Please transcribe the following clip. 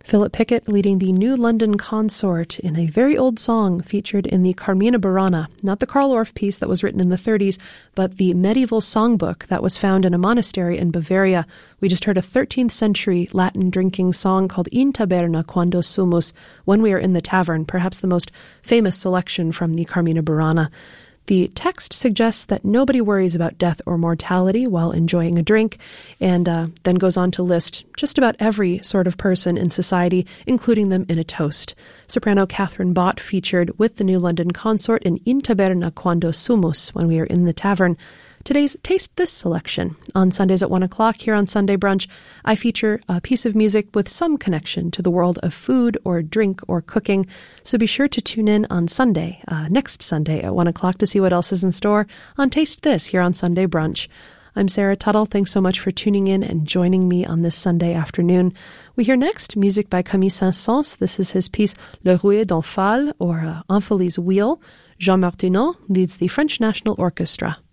Philip Pickett leading the New London Consort in a very old song featured in the Carmina Burana, not the Karl Orff piece that was written in the 30s, but the medieval songbook that was found in a monastery in Bavaria. We just heard a 13th century Latin drinking song called In taberna quando sumus, When We Are in the Tavern, perhaps the most famous selection from the Carmina Burana. The text suggests that nobody worries about death or mortality while enjoying a drink, and then goes on to list just about every sort of person in society, including them in a toast. Soprano Catherine Bott featured with the New London Consort in taberna quando sumus, When We Are in the Tavern. Today's Taste This selection. On Sundays at 1 o'clock here on Sunday Brunch, I feature a piece of music with some connection to the world of food or drink or cooking. So be sure to tune in on Sunday, next Sunday at 1 o'clock to see what else is in store on Taste This here on Sunday Brunch. I'm Sarah Tuttle. Thanks so much for tuning in and joining me on this Sunday afternoon. We hear next music by Camille Saint-Saëns. This is his piece Le Rouet d'Omphale, or Omphale's Wheel. Jean Martineau leads the French National Orchestra.